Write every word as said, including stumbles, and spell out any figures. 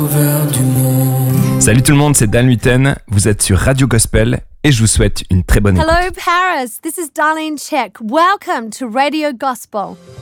Salut tout le monde, c'est Dan Luyten, vous êtes sur Radio Gospel et je vous souhaite une très bonne écoute. Hello Paris, this is Darlene Check. Welcome to Radio Gospel.